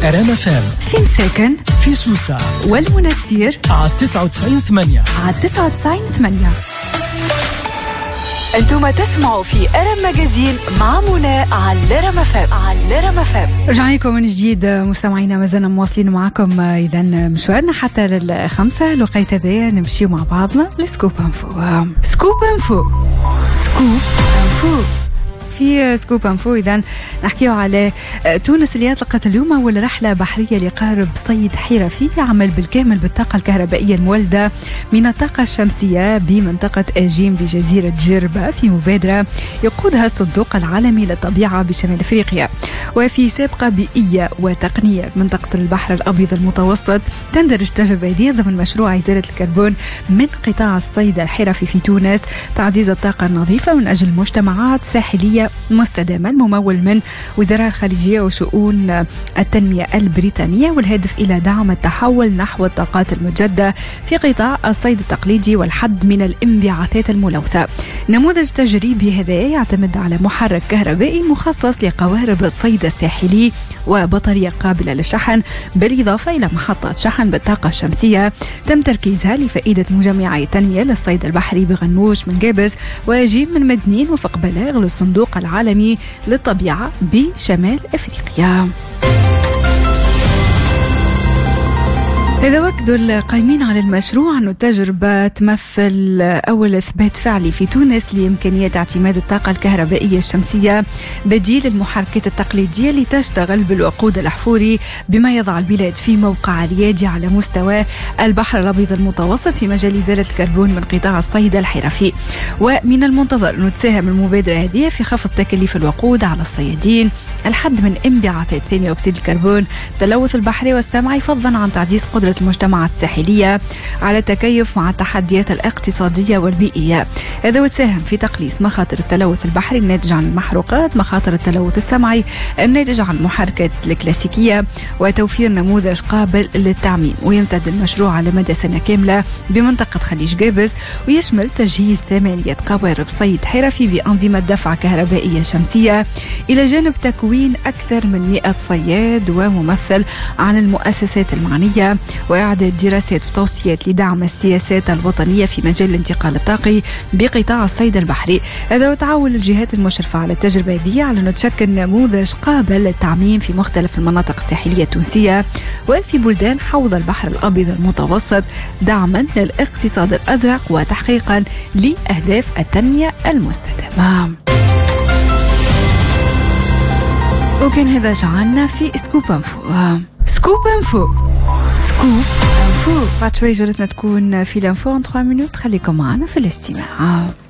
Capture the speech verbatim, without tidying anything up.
أرام فام في مساكن في سوسة والمنستير على تسعة وتسعين ثمانية على تسعة وتسعين ثمانية. أنتم تسمعوا في أرام ماجازين مع منى على أرام فام على أرام فام. رجعنا لكم من جديد مستمعينا، ما زلنا مواصلين معكم إذا مشوارنا حتى للخمسة. لقيت ذا نمشي مع بعضنا لسكوب انفو. سكوب انفو سكوب انفو في سكوب انفو. إذا نحكيه على تونس اللي أطلقت اليوم أول رحلة بحرية لقارب صيد حرفي يعمل بالكامل بالطاقة الكهربائية المولدة من الطاقة الشمسية بمنطقة أجيم بجزيرة جربة في مبادرة يقودها الصندوق العالمي للطبيعة بشمال أفريقيا. وفي سابقة بيئية وتقنية منطقة البحر الأبيض المتوسط تندرج تجربة هذه ضمن مشروع إزالة الكربون من قطاع الصيد الحرفي في تونس، تعزيز الطاقة النظيفة من أجل مجتمعات ساحلية مستدامة، الممول من وزارة الخارجية وشؤون التنمية البريطانية، والهدف إلى دعم التحول نحو الطاقات المجددة في قطاع الصيد التقليدي والحد من الانبعاثات الملوثة. نموذج تجريبي هذا يعتمد على محرك كهربائي مخصص لقوارب الصيد الساحلي وبطارية قابلة للشحن، بالإضافة إلى محطة شحن بالطاقة الشمسية تم تركيزها لفائدة مجمعي التنمية للصيد البحري بغنوش من جابس وأجيم من مدنين وفق بلاغ للصندوق العالمي للطبيعة بشمال أفريقيا. إذا وكدوا القائمين على المشروع أن التجربة تمثل أول إثبات فعلي في تونس لإمكانية اعتماد الطاقة الكهربائية الشمسية بديل المحركات التقليدية لتشتغل بالوقود الأحفوري، بما يضع البلاد في موقع ريادي على مستوى البحر الأبيض المتوسط في مجال إزالة الكربون من قطاع الصيد الحرفي. ومن المنتظر أن تساهم المبادرة هذه في خفض تكاليف الوقود على الصيادين، الحد من انبعاثات ثاني أكسيد الكربون، التلوث البحري والسمعي، فضلا عن تعزيز قدرة المجتمعات الساحلية على التكيف مع التحديات الاقتصادية والبيئية. هذا وتساهم في تقليص مخاطر التلوث البحري الناتج عن المحروقات، مخاطر التلوث السمعي الناتج عن المحركات الكلاسيكية، وتوفير نموذج قابل للتعميم. ويمتد المشروع على مدى سنة كاملة بمنطقة خليج جابس، ويشمل تجهيز ثمانية قوارب صيد حرفي بأنظمة دفع كهربائية شمسية، إلى جانب تكوين أكثر من مئة صياد وممثل عن المؤسسات المعنية، وإعادة دراسات وتوصيات لدعم السياسات الوطنية في مجال الانتقال الطاقي بقطاع الصيد البحري. هذا وتعاون الجهات المشرفة على التجربة هذه على أن تشكل نموذج قابل للتعميم في مختلف المناطق الساحلية التونسية وفي بلدان حوض البحر الأبيض المتوسط، دعما للاقتصاد الأزرق وتحقيقا لأهداف التنمية المستدامة. وكان هذا شعارنا في سكوب انفو. سكوب انفو سكوب انفو. بعد شوي جولتنا تكون في الانفو ثلاث مينوت، خليكم معنا في الاستماع.